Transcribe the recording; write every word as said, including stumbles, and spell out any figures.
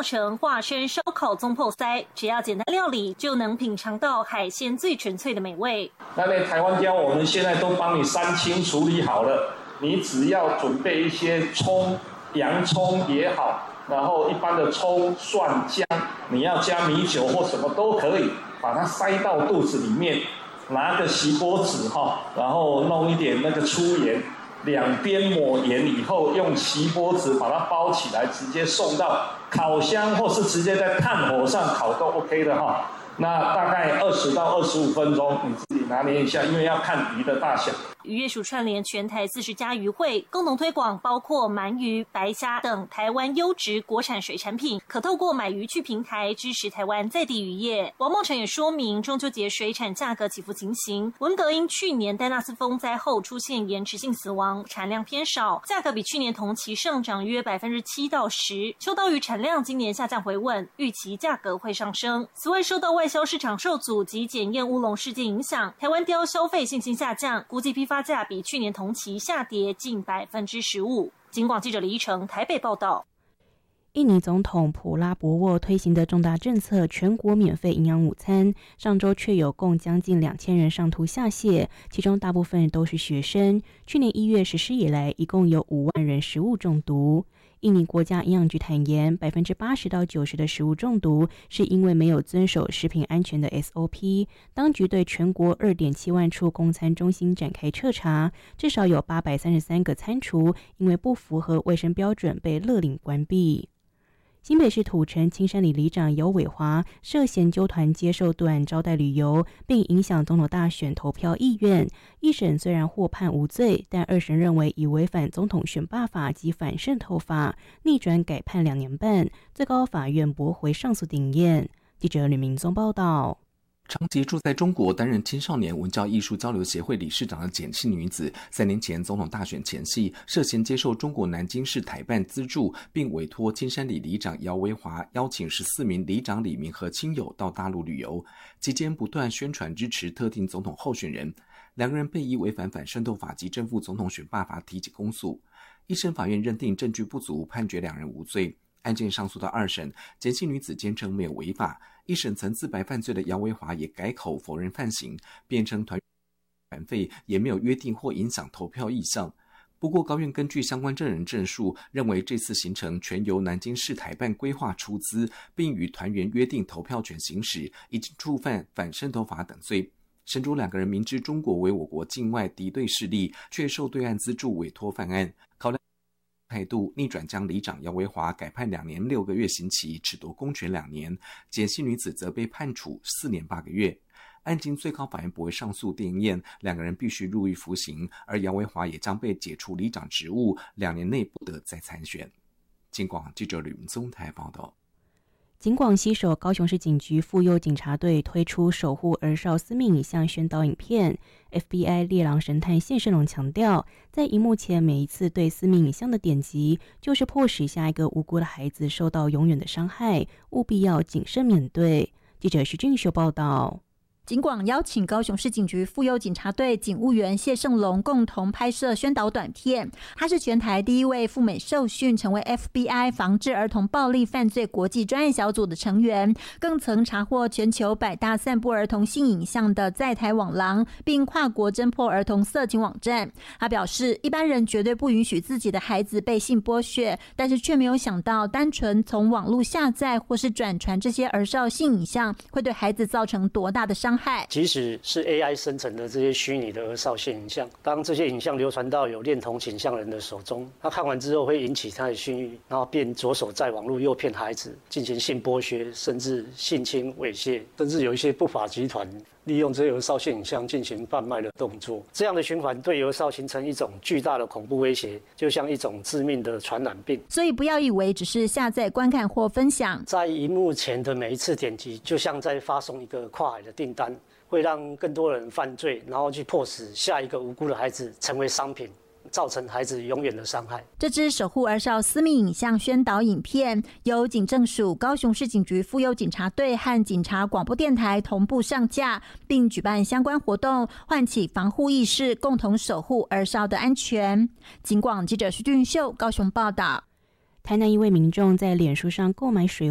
茂成化身烧烤中破塞，只要简单料理就能品尝到海鲜最纯粹的美味。 那那台湾椒我们现在都帮你三清处理好了，你只要准备一些葱，洋葱也好，然后一般的葱、蒜、姜，你要加米酒或什么都可以，把它塞到肚子里面，拿个锡箔纸哈，然后弄一点那个粗盐，两边抹盐以后，用锡箔纸把它包起来，直接送到烤箱或是直接在炭火上烤都 OK 的哈。那大概二十到二十五分钟，你自己拿捏一下，因为要看鱼的大小。 渔业署串联全台四十家渔会，共同推广包括鳗鱼、白虾等台湾优质国产水产品，可透过买鱼去平台支持台湾在地渔业。王茂成也说明，中秋节水产价格起伏情形，文革因去年丹纳斯风灾后出现延迟性死亡，产量偏少，价格比去年同期上涨约百分之七到十。秋刀鱼产量今年下降回稳，预期价格会上升。此外，受到外销市场受阻及检验乌龙事件影响，台湾鲷消费信心下降，估计批发价比去年同期下跌近百分之十五。警广记者李依成台北报道。 印尼总统普拉博沃推行的重大政策——全国免费营养午餐，上周却有共将近两千人上吐下泻，其中大部分都是学生。去年一月实施以来，一共有五万人食物中毒。印尼国家营养局坦言，百分之八十到九十的食物中毒是因为没有遵守食品安全的 S O P。当局对全国二点七万处供餐中心展开彻查，至少有八百三十三个餐厨因为不符合卫生标准被勒令关闭。新北市土城青山里里长尤伟华涉嫌纠团接受对岸招待旅游，并影响总统大选投票意愿。一审虽然获判无罪，但二审认为已违反总统选罢法及反渗透法，逆转改判两年半。最高法院驳回上诉定验。记者吕明宗报道。 长期住在中国担任青少年文教艺术交流协会理事长的简姓女子，三年前总统大选前夕涉嫌接受中国南京市台办资助，并委托青山里里长姚维华邀请十四名里长里民和亲友到大陆旅游，期间不断宣传支持特定总统候选人。两个人被以违反反渗透法及正负总统选罢法提起公诉，一审法院认定证据不足，判决两人无罪。案件上诉到二审，简姓女子坚称没有违法。一审曾自白犯罪的姚维华也改口否认犯行，辩称团团费也没有约定或影响投票意向。不过高院根据相关证人证述，认为这次行程全由南京市台办规划出资，并与团员约定投票权行使，已经触犯反渗透法等罪。审主两个人明知中国为我国境外敌对势力，却受对岸资助委托犯案，考量态度，逆转将里长姚维华改判两年六个月刑期，褫夺公权两年。简姓女子则被判处四年八个月。案经最高法院驳回上诉定验，两个人必须入狱服刑，而姚维华也将被解除里长职务，两年内不得再参选。警广记者吕明宗台报道。 警广携手高雄市警局妇幼警察队推出守护儿少私密影像宣导影片。F B I 猎狼神探谢胜龙强调，在荧幕前每一次对私密影像的点击，就是迫使下一个无辜的孩子受到永远的伤害，务必要谨慎面对。记者徐俊秀报道。 警广邀请高雄市警局妇幼警察队警务员谢胜龙共同拍摄宣导短片。他是全台第一位赴美受训，成为 F B I 防治儿童暴力犯罪国际专案小组的成员，更曾查获全球百大散布儿童性影像的在台网廊，并跨国侦破儿童色情网站。他表示，一般人绝对不允许自己的孩子被性剥削，但是却没有想到，单纯从网络下载或是转传这些儿少性影像，会对孩子造成多大的伤害。 即使是 A I 生成的这些虚拟的儿少性影像，当这些影像流传到有恋童倾向人的手中，他看完之后会引起他的性欲，然后便着手在网络诱骗孩子进行性剥削，甚至性侵猥亵，甚至有一些不法集团利用这些儿少性影像进行贩卖的动作。这样的循环对儿少形成一种巨大的恐怖威胁，就像一种致命的传染病。 所以不要以为只是下载观看或分享， 在荧幕前的每一次点击，就像在发送一个跨海的订单，会让更多人犯罪，然后去迫使下一个无辜的孩子成为商品，造成孩子永远的伤害。 这支守护儿少私密影像宣导影片由警政署、高雄市警局妇幼警察队和警察广播电台同步上架，并举办相关活动，唤起防护意识，共同守护儿少的安全。警广记者徐俊秀高雄报道。 台南一位民众在脸书上购买水